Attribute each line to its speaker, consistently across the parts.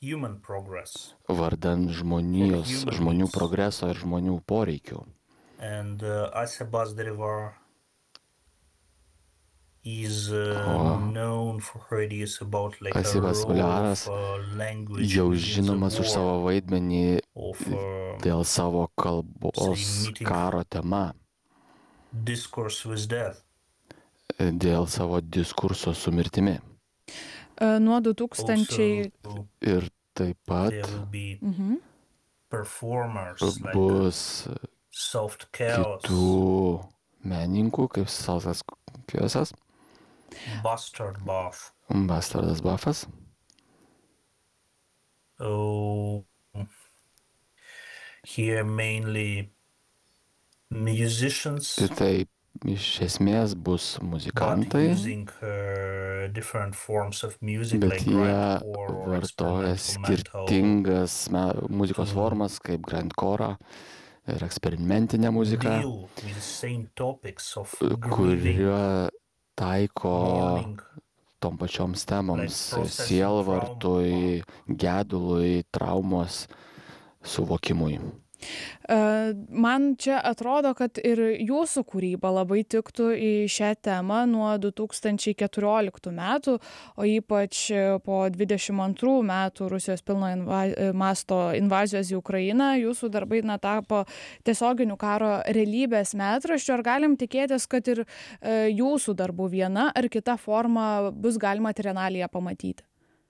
Speaker 1: vardan žmonių progreso ir žmonių poreikių. Asibas Valiaras jau žinomas už savo vaidmenį dėl savo kalbos karo tema, dėl savo diskurso su mirtimi.
Speaker 2: Nuo 2000
Speaker 1: ir taip pat bus kitų menininkų, kaip Saltas Kiosas, Bastardas Buffas.
Speaker 3: Here mainly musicians.
Speaker 1: Tai iš esmės bus muzikantai, bet jie vartoja skirtingas muzikos formas, kaip grindcore ir eksperimentinė muzika, kurie taiko tom pačioms temoms - sielvartui, gedului, traumos suvokimui.
Speaker 2: Man čia atrodo, kad ir jūsų kūryba labai tiktų į šią temą nuo 2014 metų, o ypač po 22 metų Rusijos pilno masto invazijos į Ukrainą, jūsų darbai tapo tiesioginiu karo realybės metraščiu. Ar galim tikėtis, kad ir jūsų darbų viena ar kita forma bus galima trienalėje pamatyti?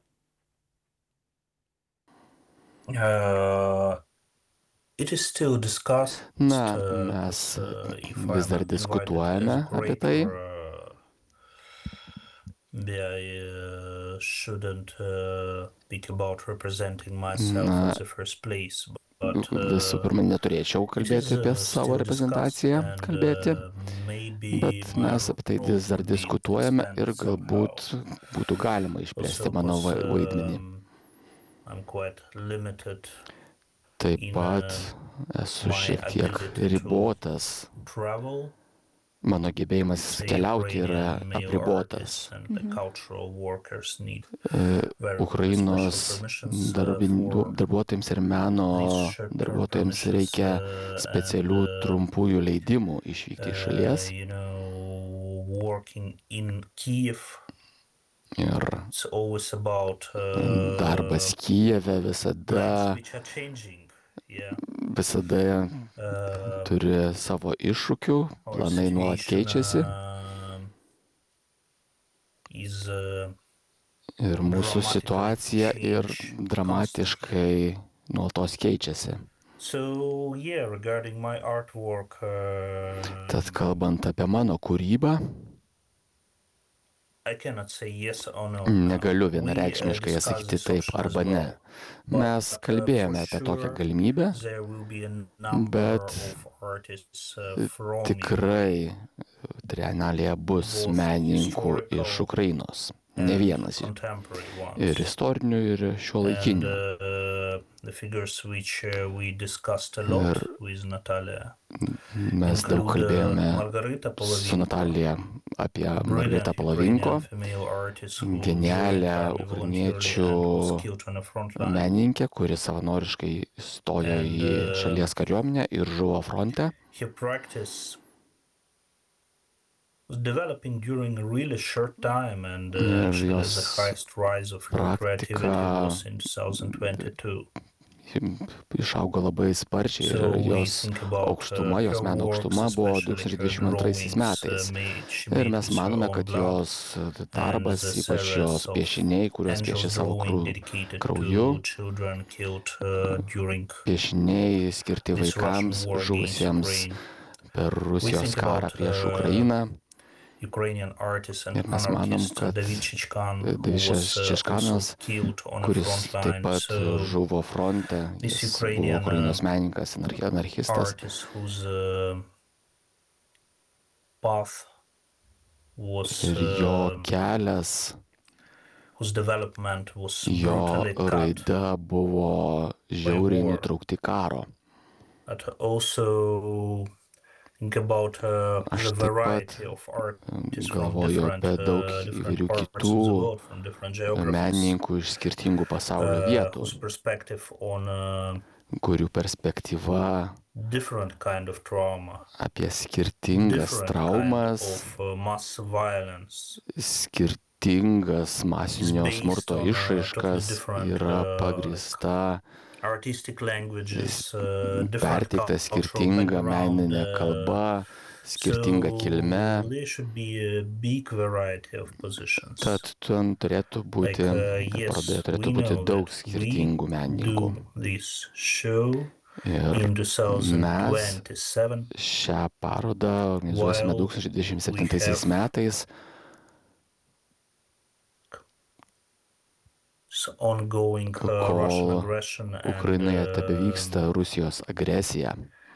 Speaker 1: Mes vis dar diskutuojame apie tai. Visų pirma, neturėčiau kalbėti apie savo reprezentaciją, bet mes apie tai vis dar diskutuojame ir galbūt būtų galima išplėsti mano vaidmenį. Taip pat esu šiek tiek ribotas. Mano gebėjimas keliauti yra apribotas. Ukrainos darbuotojams ir meno darbuotojams reikia specialių trumpųjų leidimų išvykti iš šalies. Ir darbas Kijeve visada turi savo iššūkių, planai nuolat keičiasi. Ir mūsų situacija ir dramatiškai nuolatos keičiasi. Tad kalbant apie mano kūrybą, negaliu vienareikšmiškai sakyti taip arba ne. Mes kalbėjome apie tokią galimybę, bet tikrai trienalėje bus menininkų iš Ukrainos. Ne vienas ir istorinių, ir šiuolaikinių. Ir mes daug kalbėjome su Natalija apie Margaritą Polovinko, genialią ukrainiečių menininkę, kuri savanoriškai stojo į šalies kariuomenę ir žuvo fronte.
Speaker 3: Developing during a really short time and jos the highest rise of her creativity was in 2022.
Speaker 1: Išaugo labai sparčiai ir jos aukštuma, jos meno aukštuma buvo 2022 metais. Ir mes manome, kad jos darbas, ypač jos piešiniai, kuriuos piešė savo krauju, piešiniai skirti vaikams žuvusiems per Rusijos karą prieš Ukrainą. Ir mes manom, kad Davičius Češkanas, kuris taip pat žuvo fronte, jis buvo Ukrainos menininkas, anarchistas. Ir jo kelias, jo raida buvo žiauriai nutraukti karo. Aš taip pat galvoju apie daug įvairių kitų menininkų iš skirtingų pasaulio vietų, kurių perspektyva apie skirtingas traumas, skirtingas masinio smurto išraiškas yra pagrįsta perteikta skirtinga meninė kalba, skirtinga kilme. Tad ten turėtų būti, parodoje turėtų būti daug skirtingų menininkų. Ir mes šią parodą organizuosime 2027 metais, kol Ukrainoje tebevyksta Rusijos agresija.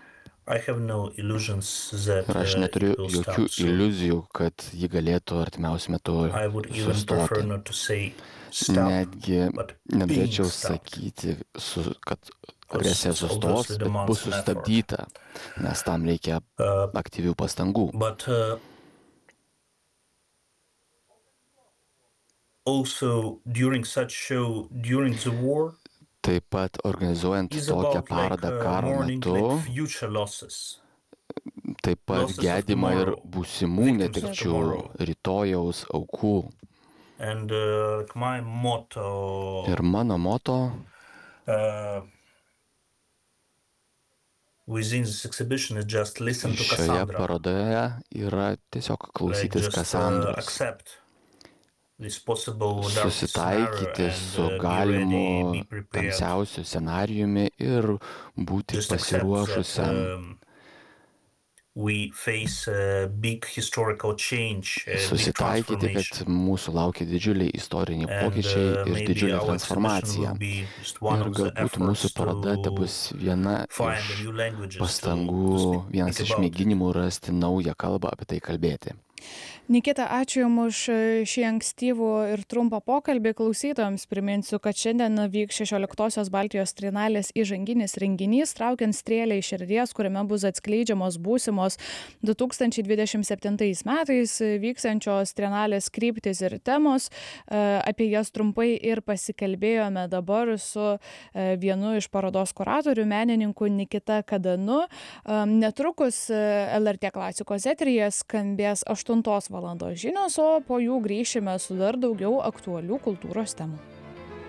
Speaker 1: Ir aš neturiu jokių iliuzijų, kad ji galėtų artimiausiu metu sustoti. Netgi nenorėčiau sakyti, kad agresija sustos, bet bus sustabdyta, nes tam reikia aktyvių pastangų. Taip pat organizuojant tokią parodą karo metu, taip pat gedima ir būsimų netekčių, rytojaus aukų. Ir mano moto šioje parodoje yra tiesiog klausytis Kasandros. Susitaikyti su galimu tamsiausiu scenarijumi ir būti pasiruošusiam susitaikyti, kad mūsų laukia didžiuliai istoriniai pokyčiai ir didžiulė transformacija. Ir galbūt mūsų paroda tebus viena iš pastangų, vienas iš mėginimų rasti naują kalbą apie tai kalbėti.
Speaker 2: Nikita, ačiū Jums už šį ankstyvų ir trumpą pokalbį. Klausytojams priminsiu, kad šiandien vyks 16-osios Baltijos trienalės įžanginis renginys Traukiant strėlę iš širdies, kuriame bus atskleidžiamos būsimos 2027 metais vyksiančios trienalės kryptys ir temos. Apie jas trumpai ir pasikalbėjome dabar su vienu iš parodos kuratorių, menininku Nikita Kadanu. Netrukus LRT klasikos eteryje skambės 8 valandos žinios, o po jų grįšime su dar daugiau aktualių kultūros temų.